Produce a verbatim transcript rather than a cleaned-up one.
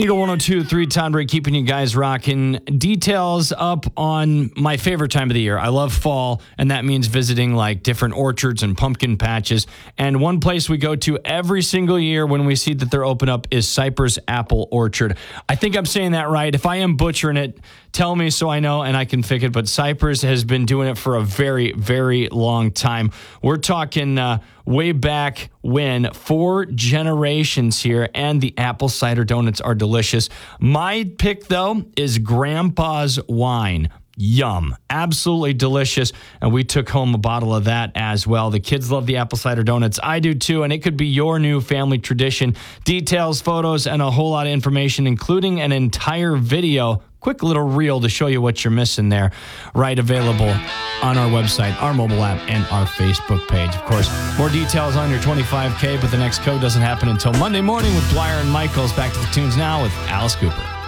Eagle one oh two point three, Todd Ray, keeping you guys rocking. Details up on my favorite time of the year. I love fall, and that means visiting like different orchards and pumpkin patches. And one place we go to every single year when we see that they're open up is Cypress Apple Orchard. I think I'm saying that right. If I am butchering it, tell me so I know and I can fix it. But Cypress has been doing it for a very, very long time. We're talking uh, way back when, four generations here, and the apple cider donuts are delicious. My pick, though, is Grandpa's Wine. Yum. Absolutely delicious. And we took home a bottle of that as well. The kids love the apple cider donuts. I do too. And it could be your new family tradition. Details, photos, and a whole lot of information, including an entire video. Quick little reel to show you what you're missing there. Right, available on our website, our mobile app, and our Facebook page. Of course, more details on your twenty-five K, but the next code doesn't happen until Monday morning with Dwyer and Michaels. Back to the tunes now with Alice Cooper.